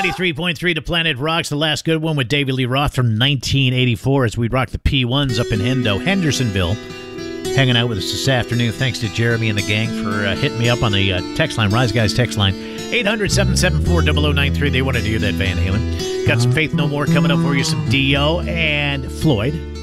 93.3 to Planet Rocks, the last good one with Davey Lee Roth from 1984 as we rock the P1s up in Hendersonville. Hanging out with us this afternoon. Thanks to Jeremy and the gang for hitting me up on the text line, Rise Guys text line, 800-774-0093. They wanted to hear that Van Halen. Got some Faith No More coming up for you, some Dio and Floyd.